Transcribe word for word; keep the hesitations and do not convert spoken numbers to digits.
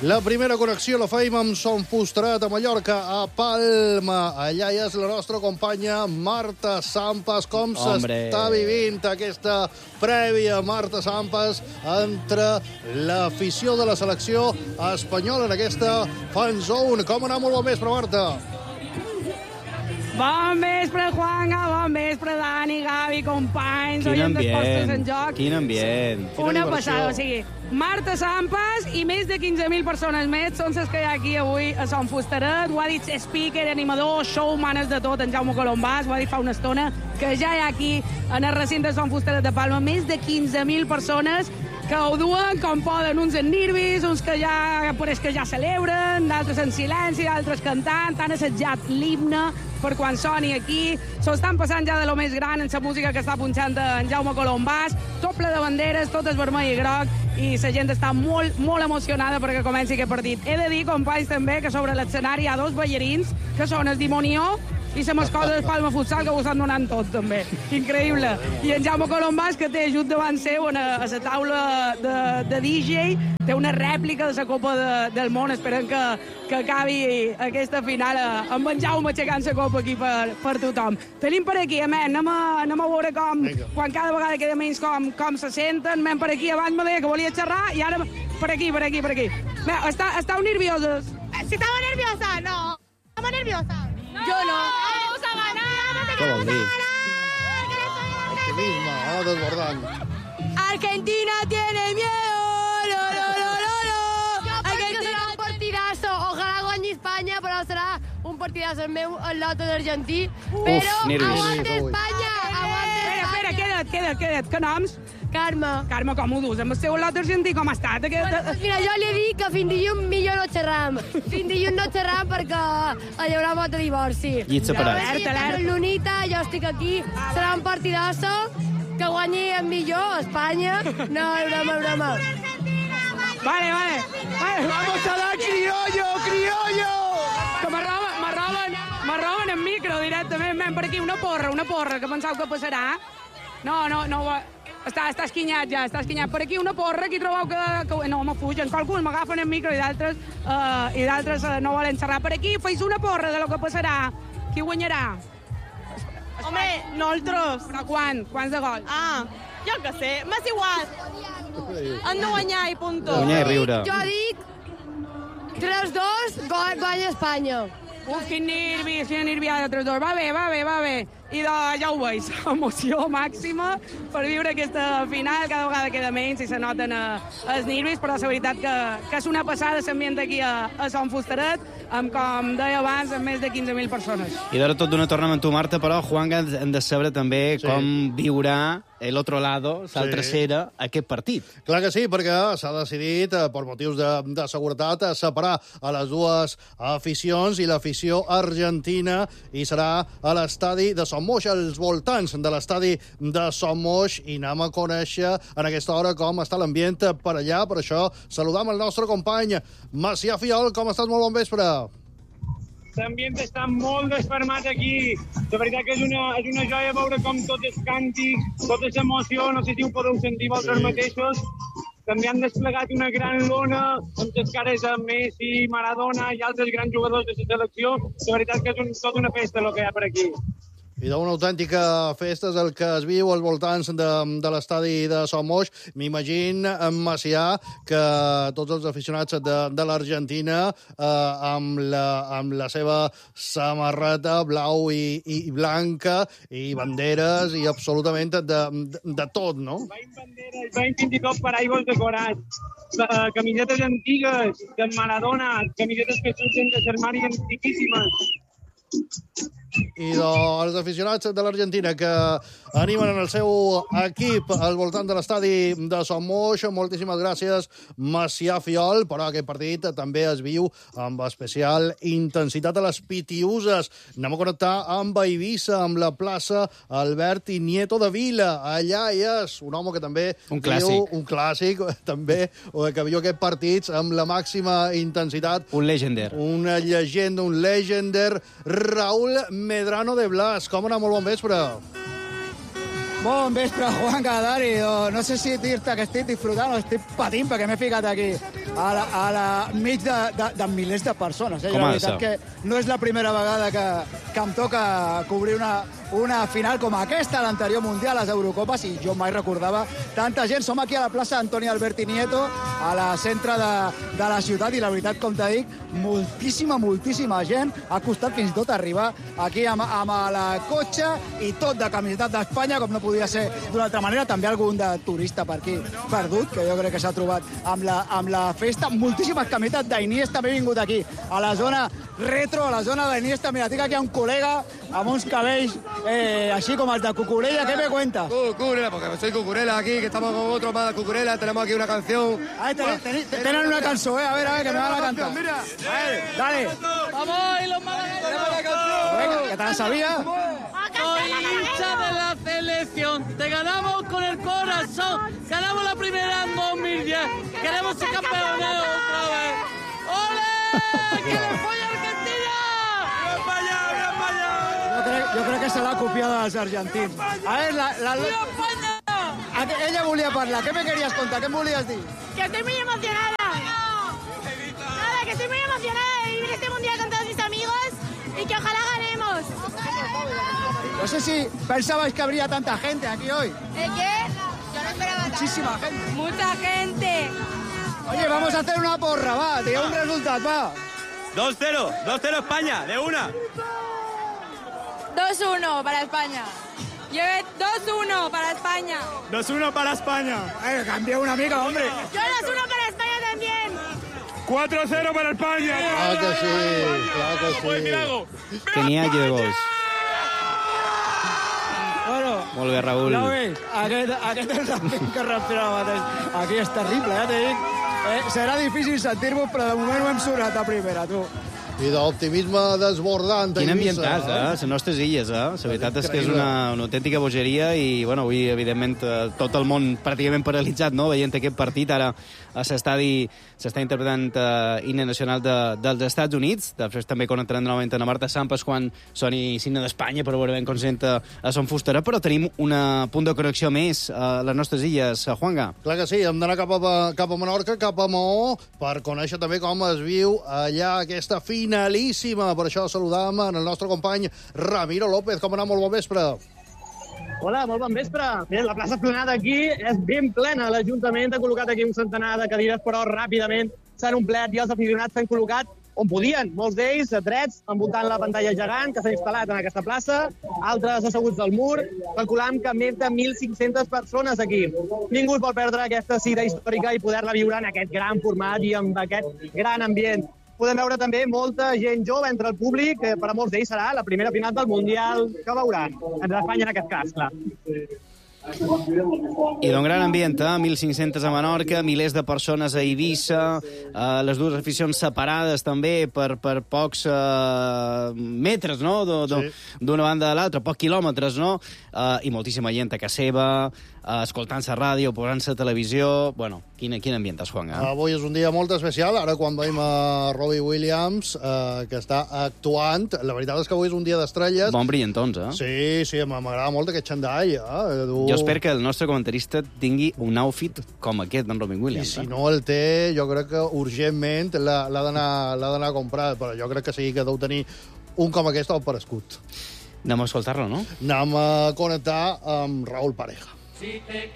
La primera connexió la feim amb Son Fusteret, a Mallorca, a Palma. Allà hi és la nostra companya Marta Sampas. Com s'està vivint aquesta prèvia, Marta Sampas, entre l'afició de la selecció espanyola en aquesta fan zone? Com anar molt bon vespre, Marta? Bon vespre, Juanga, bon vespre, Dani, Gavi, companys, oients d'Esports en Joc. Quin ambient. Una passada, o sigui, Marta Sampas i més de quinze mil persones més són les que hi ha aquí avui a Son Fusteret. Ho ha dit speaker, animador, showman, és de tot, en Jaume Colombàs, ho ha dit fa una estona, que ja hi ha aquí en el recinte de Son Fusteret de Palma més de quinze mil persones que ho duen com poden, uns en nervis, uns que ja, però és que ja celebren, d'altres en silenci, d'altres cantant, han assetjat l'himne per quan soni aquí. S'ho estan passant ja de lo més gran en la música que està punxant en Jaume Colombàs, tot ple de banderes, tot és vermell i groc, i la gent està molt, molt emocionada perquè comenci aquest partit. He de dir, companys, també, que sobre l'escenari hi ha dos ballarins, que són el Dimonió i la mascota del Palma Futsal, que ho estan donant tot, també. Increïble. I en Jaume Colombàs, que té just davant seu a la taula de, de D J, té una rèplica de la Copa de, del Món. Esperem que, que acabi aquesta final amb en Jaume aixecant la Copa aquí per, per tothom. Tenim per aquí, amén, anem a, anem a veure com, quan cada vegada queda menys com, com se senten. Anem per aquí, abans me deia que volia xerrar, i ara per aquí, per aquí, per aquí. Bé, està, estàu nervioses? Si estava nerviosa, no. Estava nerviosa. No. Yo no. Vamos a ganar. Què vol dir? Optimisme, home, desbordant. Argentina tiene miedo. Lo, lo, lo, lo, lo. Argentina serà un partidazo. Ojalá guanyi Espanya, però serà un partidazo. El meu al·lot d'argentí. Però aguante Espanya. Aguante Espera, espera, queda't, queda't, queda't. Que noms? Carme. Carme, com ho dus? Amb el seu al·lot argentí, com ha estat? Aquest... Bueno, pues mira, jo li he dit que fins dilluns millor no xerram. Fins dilluns no xerram perquè hi haurà vot de divorci. Llit separat. Sí, però l'Unita, jo estic aquí. Serà un partidazo. Que guanyi el millor, Espanya. No, broma, broma. Vale, vale. vale. Vamos a dar criollo, criollo! Que me roben, me roben, me roben el micro directament. Ven per aquí, una porra, una porra, que pensau que passarà. No, no, no... Està, està esquinyat ja, està esquinyat. Per aquí una porra, aquí trobeu que... que no, me fugen. Qualcuns m'agafen el micro i d'altres uh, i d'altres uh, no volen xerrar. Per aquí feis una porra de lo que passarà. Qui guanyarà? Home, nosaltres. Però quan? Quants de gols? Ah, jo què sé, m'és igual. Han de guanyar i punto. Guanyar i riure. Jo dic tres dos, guanya Espanya. Uf, quin nervis, quina nerviada, tres dos. Va bé, va bé, va bé. I de, ja ho veus, emoció màxima per viure aquesta final. Cada vegada queda menys i se noten eh, els nervis, però la veritat que, que és una passada l'ambient aquí a, a Son Fusteret, amb, com deia abans, amb més de quinze mil persones. I d'ara tot d'una tornem amb tu, Marta, però, Juanga, hem de saber també Sí. com viurà el otro lado, l'altra Sí. cera, aquest partit. Clar que sí, perquè s'ha decidit, eh, per motius de, de seguretat, a separar a les dues aficions, i l'afició argentina hi serà a l'estadi de Son Moix, als voltants de l'estadi de Son Moix, i anem a conèixer en aquesta hora com està l'ambient per allà. Per això saludam el nostre company Macià Fiol. Com estàs? Molt bon vespre. L'ambient està molt desfermat aquí. De veritat que és una, és una joia veure com tot és càntic, tot és emoció. No sé si ho podeu sentir vosaltres mateixos. També han desplegat una gran lona amb les cares de Messi, Maradona i altres grans jugadors de la selecció. De veritat que és un, tota una festa el que hi ha per aquí. I d'una autèntica festa és el que es viu als voltants de, de l'estadi de Son Moix. M'imagino, en Macià, que tots els aficionats de, de l'Argentina, eh, amb, la, amb la seva samarreta blau i, i blanca, i banderes, i absolutament de, de, de tot, no? Veiem banderes, veiem fins i tot paraigües decorats, uh, camisetes antigues de Maradona, camisetes que surten de l'armari antiquíssimes. I dels aficionats de l'Argentina que animen en el seu equip al voltant de l'estadi de Son Moix. Moltíssimes gràcies, Macià Fiol, però aquest partit també es viu amb especial intensitat a les Pitiuses. Anem a connectar amb Eivissa, amb la plaça Albert i Nieto de Vila. Allà hi és un home que també Un clàssic. viu un clàssic, també, que viu aquests partits amb la màxima intensitat. Un legender. Una llegenda, un legender, Raúl Medrano de Blas. Com anar? Molt bon vespre. Bon vespre, Juanca, Dari. No sé si dir-te que estic disfrutant o estic patint perquè m'he ficat aquí. a la, a la mig de, de, de milers de persones. Eh? Com la ha de veritat ser? que no és la primera vegada que, que em toca cobrir una, una final com aquesta, a l'anterior Mundial, a les Eurocopes, i jo mai recordava tanta gent. Som aquí a la plaça Antoni Alberti Nieto, a la centre de, de la ciutat, i la veritat, com te dic, moltíssima, moltíssima gent. Ha costat fins i tot arribar aquí amb, amb la cotxe i tot de camiseta d'Espanya, com no podia ser d'una altra manera. També algun de turista per aquí perdut, que jo crec que s'ha trobat amb la, amb la festa. Moltíssimes camisetes d'Iniesta. M'he vingut aquí, a la zona retro, a la zona d'Iniesta. Mira, tinc aquí un col·lega amb uns cabells eh, així com els de Cucurella. ¿Qué me cuenta? Cucurella, porque soy Cucurella aquí, que estamos con otro más de Cucurella, tenemos aquí una canción. Ahí ten, ten, ten, tenen una cançó, eh? A ver, a ver, que me van a cantar. Mira, A ver, dale. Vamos, y los malagueños. Venga, que te la sabía. Soy hincha de la selección. Te ganamos con el corazón. Ganamos la primera en dos mil diez. Queremos ser campeones otra vez. ¡Ole! ¡Que le folla Argentina! ¡Viva España! ¡Viva España! Jo crec, jo crec que se l'ha copiada dels argentins. A ver, la, la, la... ¡Viva España! A que ella volia parlar. Què me querías contar? Què em volies dir? Que estoy muy emocionada. Nada, que estoy muy emocionada de vivir este mundial con todos mis amigos y que ojalá ganemos. No sé si pensabais que habría tanta gente aquí hoy. ¿El qué? Yo no esperaba Muchísima gente. Mucha gente. Oye, vamos a hacer una porra, va. Diga un resultat, va. dos cero, dos cero España, de una. dos uno para España. dos uno para España. dos uno para España. Eh, cambié una mica, hombre. Yo dos uno para España también. cuatro cero para España. Clar que sí, clar que sí. Tenia llegos. Bueno, Molt bé, Raül. ja ho veus, aquest, aquest és l'ambient que respira ara mateix. Aquí és terrible, ja t'he dit. Eh, serà difícil sentir-vos, però de moment ho hem sonat a primera, tu. I d'optimisme desbordant. Quin Eivissa, ambientàs, eh? Les nostres illes, eh? La veritat és que és una, una autèntica bogeria i, bueno, avui, evidentment, eh, tot el món pràcticament paralitzat, no?, veient aquest partit. Ara a l'estadi s'està interpretant eh, himne nacional de, dels Estats Units. Després també connectarem novament a Marta Sampas quan soni signe d'Espanya per veure ben consent a, a Son Fusterà, però tenim un punt de connexió més a les nostres illes, a Juanga. Clar que sí, hem d'anar cap, a, cap a Menorca, cap a Maó, per conèixer també com es viu allà aquesta finalíssima. Per això saludam en el nostre company Ramiro López. Com anar? Molt bon vespre. Hola, molt bon vespre. Bé, la plaça Esplanada aquí és ben plena. L'Ajuntament ha col·locat aquí un centenar de cadires, però ràpidament s'han omplert i els aficionats s'han col·locat on podien. Molts d'ells drets, envoltant la pantalla gegant que s'ha instal·lat en aquesta plaça, altres asseguts al mur. Calculam que més de mil cinc-centes persones aquí. Ningú es vol perdre aquesta cita històrica i poder-la viure en aquest gran format i amb aquest gran ambient. Podem veure també molta gent jove entre el públic, que per a molts d'ells serà la primera final del Mundial que veuran. Entre Espanya en aquest cas, clar. I d'un gran ambient, eh? mil cinc-centes a Menorca, milers de persones a Eivissa, eh, les dues aficions separades també per, per pocs eh, metres, no?, d'una sí. banda a l'altra, pocs quilòmetres, no?, eh, i moltíssima gent a casa seva, eh, escoltant la ràdio, posant-se a televisió. Bueno, quin, quin ambient, Juan, eh? Avui és un dia molt especial, ara quan veiem a Robbie Williams, eh, que està actuant. La veritat és que avui és un dia d'estrelles. Bon brillantons, eh? Sí, sí, m'agrada molt aquest xandall, eh? Du... Jo espero que el nostre comentarista tingui un outfit com aquest d'en Robin Williams. I si no el té, jo crec que urgentment l'ha d'anar a comprar, però jo crec que sí que deu tenir un com aquest al per escut. Anem a escoltar-lo, no? Anem a connectar amb Raúl Pareja.